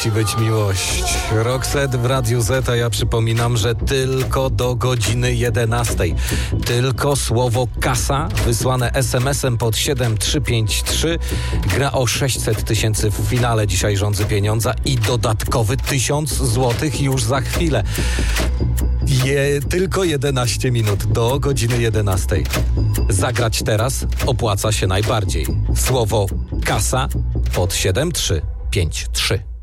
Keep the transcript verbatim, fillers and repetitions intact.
musi być miłość. Roxette w Radiu Z, a ja przypominam, że tylko do godziny jedenastej. Tylko słowo kasa wysłane es em esem pod siedem trzy pięć trzy gra o sześćset tysięcy w finale Dzisiaj rządzy pieniądza i dodatkowy tysiąc złotych już za chwilę. Je, tylko jedenaście minut do godziny jedenastej. Zagrać teraz opłaca się najbardziej. Słowo kasa pod siedem trzy pięć trzy.